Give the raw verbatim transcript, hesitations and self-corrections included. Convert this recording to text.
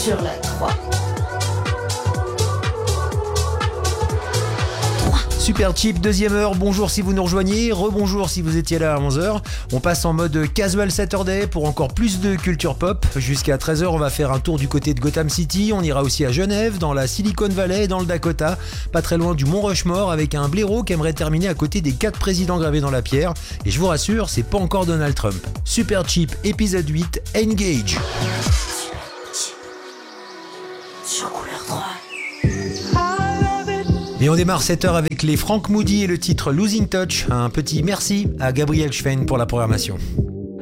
sur la trois. Super Cheap, deuxième heure, bonjour si vous nous rejoignez, rebonjour si vous étiez là à onze heures. On passe en mode Casual Saturday pour encore plus de culture pop. Jusqu'à treize heures, on va faire un tour du côté de Gotham City, on ira aussi à Genève, dans la Silicon Valley et dans le Dakota, pas très loin du Mont Rushmore, avec un blaireau qui aimerait terminer à côté des quatre présidents gravés dans la pierre. Et je vous rassure, c'est pas encore Donald Trump. Super Cheap, épisode huit, Engage. Sur couleur trois. Et on démarre cette heure avec les Frank Moody et le titre Losing Touch. Un petit merci à Gabriel Schwein pour la programmation.